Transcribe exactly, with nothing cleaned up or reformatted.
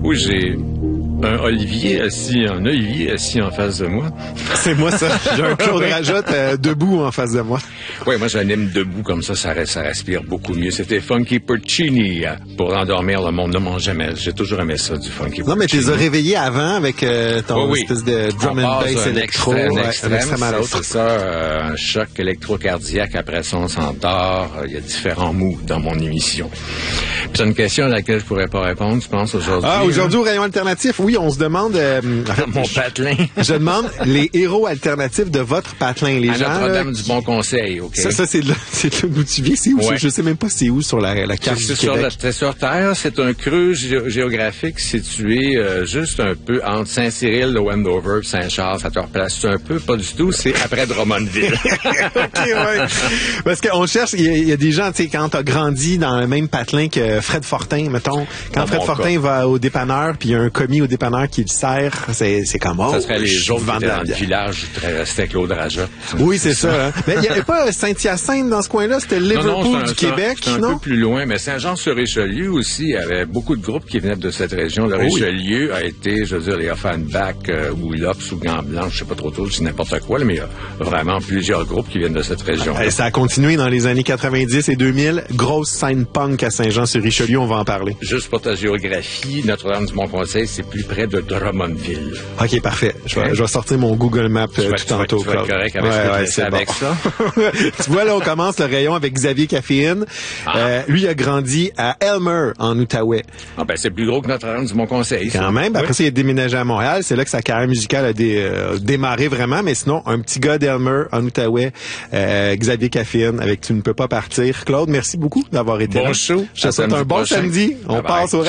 Oui, j'ai un Olivier assis, un Olivier assis en face de moi. C'est moi, ça. J'ai un Claude Rajotte euh, debout en face de moi. Oui, moi, j'anime debout comme ça, ça, ça respire beaucoup mieux. C'était Funky Porcini euh, pour endormir le monde. Ne mange jamais. J'ai toujours aimé ça, du Funky Porcini. Non, mais tu les as réveillés avant avec euh, ton oui, oui. espèce de drum on and passe bass un électro. extrême, Ouais, un extrême, un extrême à l'autre. C'est ça, euh, un choc électrocardiaque. Après ça, on s'endort. Il y a différents moods dans mon émission. Puis c'est une question à laquelle je pourrais pas répondre, tu penses, aujourd'hui? Ah, aujourd'hui, au rayon alternatif, oui, on se demande... Euh, Mon patelin. Je demande les héros alternatifs de votre patelin. Les à gens, Notre-Dame là, du Bon Conseil, OK? Ça, ça c'est là, c'est là d'où tu viens. C'est où? Ouais. Je sais même pas c'est où sur la, la carte C'est du sur, Québec. la, c'est sur Terre. C'est un creux gé- géographique situé euh, juste un peu entre Saint-Cyril, le Wendover, Saint-Charles. Ça te replace un peu? Pas du tout. C'est après Drummondville. OK, ouais. Parce qu'on cherche, il y, a- il y a des gens, tu sais, quand t'as grandi dans le même patelin que Fred Fortin, mettons, quand Dans Fred mon Fortin cas. va au dépanneur, puis il y a un commis au dépanneur qui le sert, c'est, c'est comme, oh, Ça serait les je autres qui vends de étaient la dans le bière. village. Très restait Claude Rajotte. Oui, c'est ça. Hein. Mais il n'y avait pas Saint-Hyacinthe dans ce coin-là, c'était Non, Liverpool non, c'est un- du c'est un- Québec, c'est un non? peu plus loin, mais Saint-Jean-sur-Richelieu aussi, il y avait beaucoup de groupes qui venaient de cette région. Le Oh oui. Richelieu a été, je veux dire, les Offenbach euh, ou Lops ou Gants Blancs, je sais pas trop trop, c'est n'importe quoi, là, mais il y a vraiment plusieurs groupes qui viennent de cette région. Eh, ça a continué dans les années quatre-vingt-dix et deux mille. Grosse scène punk à Saint-Jean-sur-Richelieu, on va en parler. Juste pour ta géographie, Notre-Dame du Mont-Conseil, c'est plus près de Drummondville. OK, parfait. Je vais, Okay. je vais sortir mon Google Maps euh, Tu vas- tout tu vas- tantôt, tu vas être Claude. correct avec, Ouais, ce que ouais, tu c'est fais avec bon. ça. Tu vois, là, on commence le rayon avec Xavier Caféine. Ah. Euh, lui, il a grandi à Elmer, en Outaouais. Ah ben, c'est plus gros que Notre-Dame du Mont-Conseil. ça. Quand même. Après Oui. ça, il a déménagé à Montréal. C'est là que sa carrière musicale a dé- euh, démarré vraiment. Mais sinon, un petit gars d'Elmer, en Outaouais, euh, Xavier Caféine, avec Tu ne peux pas partir. Claude, merci beaucoup d'avoir été Bon là. show. Je te À souhaite samedi un bon prochain. samedi. On Bye bye. passe au